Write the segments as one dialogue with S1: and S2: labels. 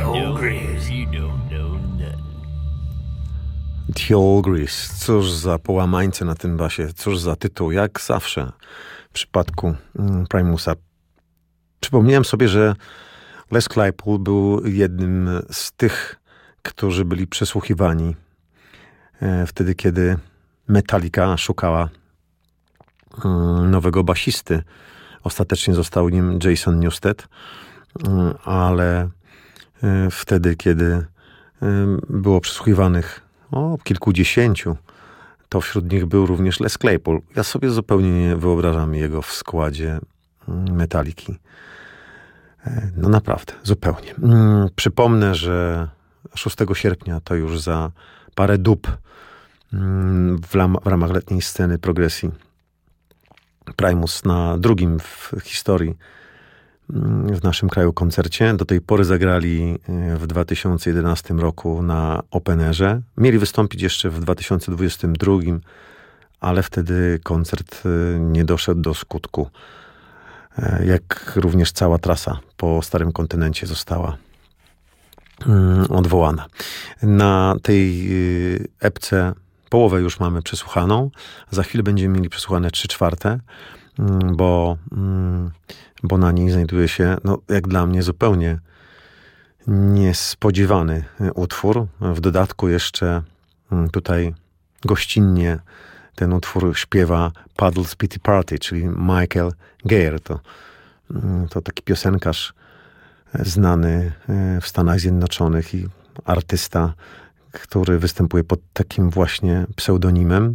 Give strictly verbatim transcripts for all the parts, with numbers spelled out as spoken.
S1: old Grizz, you don't know nothing.
S2: The Old Grizz. Cóż za połamańce na tym basie, cóż za tytuł, jak zawsze w przypadku Primusa. Przypomniałem sobie, że Les Claypool był jednym z tych, którzy byli przesłuchiwani wtedy, kiedy Metallica szukała nowego basisty. Ostatecznie został nim Jason Newsted, ale wtedy, kiedy było przesłuchiwanych o kilkudziesięciu, to wśród nich był również Les Claypool. Ja sobie zupełnie nie wyobrażam jego w składzie Metalliki. No naprawdę, zupełnie. Przypomnę, że szóstego sierpnia, to już za parę dób, w, lam- w ramach letniej sceny progresji, Primus na drugim w historii w naszym kraju koncercie. Do tej pory zagrali w dwa tysiące jedenastym roku na Openerze. Mieli wystąpić jeszcze w dwa tysiące dwudziestym drugim, ale wtedy koncert nie doszedł do skutku. Jak również cała trasa po Starym Kontynencie została odwołana. Na tej epce połowę już mamy przesłuchaną. Za chwilę będziemy mieli przesłuchane trzy czwarte, bo, bo na niej znajduje się, no, jak dla mnie, zupełnie niespodziewany utwór. W dodatku jeszcze tutaj gościnnie ten utwór śpiewa Puddle's Pity Party, czyli Michael Gere. To, to taki piosenkarz znany w Stanach Zjednoczonych i artysta, który występuje pod takim właśnie pseudonimem.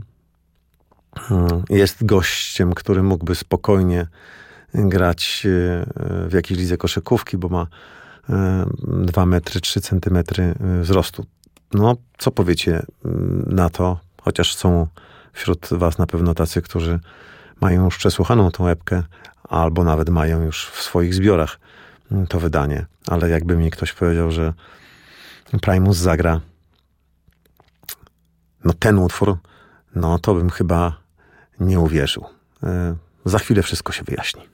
S2: Jest gościem, który mógłby spokojnie grać w jakiejś lidze koszykówki, bo ma dwa metry, trzy centymetry wzrostu. No, co powiecie na to? Chociaż są wśród was na pewno tacy, którzy mają już przesłuchaną tą epkę, albo nawet mają już w swoich zbiorach to wydanie. Ale jakby mi ktoś powiedział, że Primus zagra no ten utwór, no to bym chyba nie uwierzył. Za chwilę wszystko się wyjaśni.